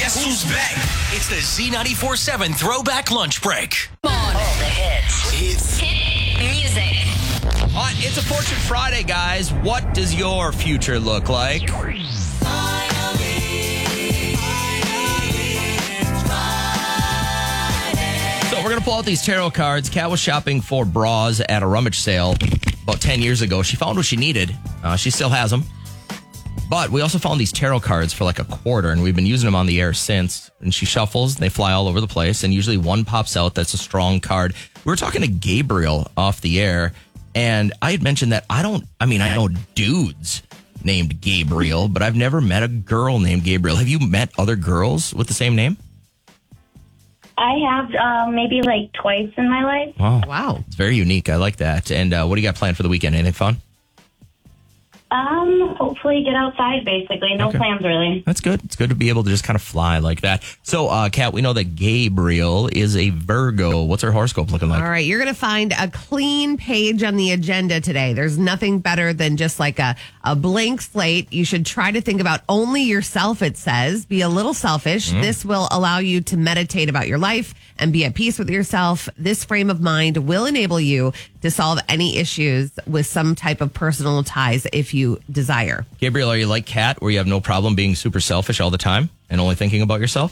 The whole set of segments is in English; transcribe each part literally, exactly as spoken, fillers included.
Guess who's back? It's the Z ninety-four seven Throwback Lunch Break. Come on. All the hits. Hits. Hit music. Uh, it's a Fortune Friday, guys. What does your future look like? So we're going to pull out these tarot cards. Kat was shopping for bras at a rummage sale about ten years ago. She found what she needed. Uh, she still has them. But we also found these tarot cards for like a quarter, and we've been using them on the air since. And she shuffles, and they fly all over the place, and usually one pops out that's a strong card. We were talking to Gabriel off the air, and I had mentioned that I don't, I mean, I know dudes named Gabriel, but I've never met a girl named Gabriel. Have you met other girls with the same name? I have uh, maybe like twice in my life. Wow. Wow. It's very unique. I like that. And uh, what do you got planned for the weekend? Anything fun? Um, hopefully get outside, basically. No Okay. plans, really. That's good. It's good to be able to just kind of fly like that. So, uh, Kat, we know that Gabriel is a Virgo. What's her horoscope looking like? All right, you're going to find a clean page on the agenda today. There's nothing better than just like a, a blank slate. You should try to think about only yourself, it says. Be a little selfish. Mm. This will allow you to meditate about your life and be at peace with yourself. This frame of mind will enable you to solve any issues with some type of personal ties if you desire. Gabriel, are you like Kat, where you have no problem being super selfish all the time and only thinking about yourself?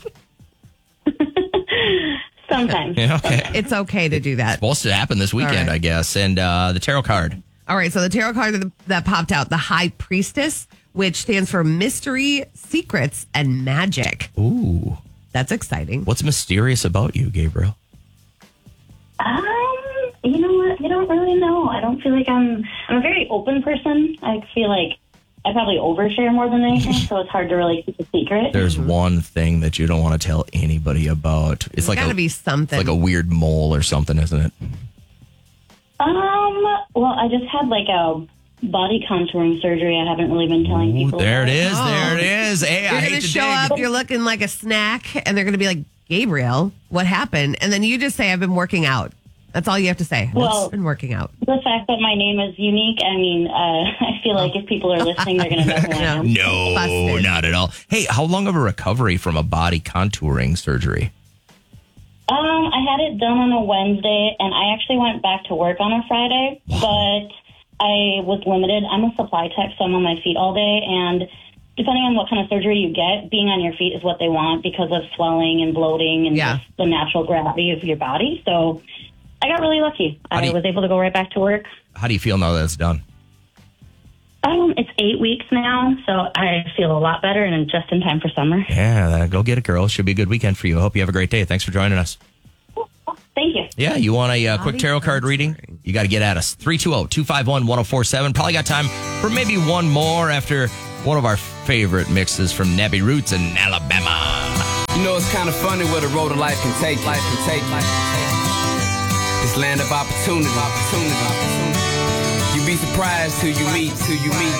Sometimes. Yeah, okay. It's okay to do that. Supposed to happen this weekend, right. I guess. And uh, the tarot card. All right, so the tarot card that, that popped out, the High Priestess, which stands for mystery, secrets, and magic. Ooh. That's exciting. What's mysterious about you, Gabriel? Um, you know what? I don't really know. I don't feel like I'm. I'm a very open person. I feel like I probably overshare more than anything, so it's hard to really keep a secret. There's one thing that you don't want to tell anybody about. It's like Gotta a, be something. it's like a weird mole or something, isn't it? Um. Well, I just had like a body contouring surgery. I haven't really been telling Ooh, people. there it about. is. Oh. There it is. Hey, You're I going hate to to show dig. up, you're looking like a snack, and they're going to be like, Gabriel, what happened? And then you just say, I've been working out. That's all you have to say. Well- I've been working out. The fact that my name is unique. I mean, uh, I feel like if people are listening, they're going to know who I am. No, Busted. not at all. Hey, how long of a recovery from a body contouring surgery? Um, I had it done on a Wednesday, and I actually went back to work on a Friday, but I was limited. I'm a supply tech, so I'm on my feet all day, and depending on what kind of surgery you get, being on your feet is what they want because of swelling and bloating and Yeah. just the natural gravity of your body. So I got really lucky. How do I you- was able to go right back to work. How do you feel now that it's done? Um, it's eight weeks now, so I feel a lot better and just in time for summer. Yeah, uh, go get it, girl. Should be a good weekend for you. I hope you have a great day. Thanks for joining us. Thank you. Yeah, you want a uh, quick Body tarot card contouring. reading? You got to get at us. three two zero, two five one, one zero four seven. Probably got time for maybe one more after one of our favorite mixes from Nebby Roots in Alabama. You know, it's kind of funny where the road of life can take you. Life can take you. This land of opportunity. Opportunity. Opportunity. You be surprised who you meet. Who you meet.